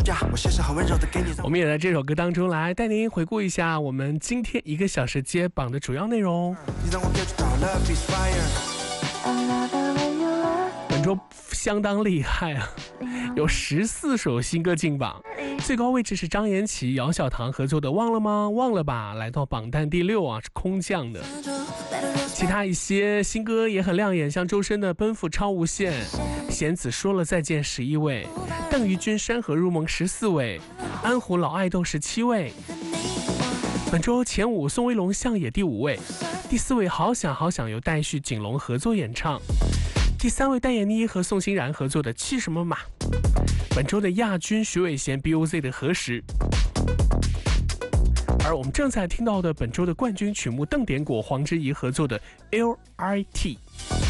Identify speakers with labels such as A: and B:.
A: 我们也在这首歌当中来带您回顾一下我们今天1个小时揭榜的主要内容。本周相当厉害啊，有14首新歌进榜，最高位置是张颜齐、姚小棠合作的《忘了吗？忘了吧》，来到榜单第6啊，是空降的。其他一些新歌也很亮眼，像周深的《奔赴超无限》，弦子说了再见11位，邓丽君《山河入梦》14位，安虎老爱豆17位。本周前5，宋威龙《向野》第5位，第4位好想好想由戴旭、景龙合作演唱，第3位戴妍妮和宋欣然合作的《骑什么马》。本周的亚军徐伟贤 BOZ 的何时。而我们正在听到的本周的冠军曲目，邓典果、黄之仪合作的 LRT。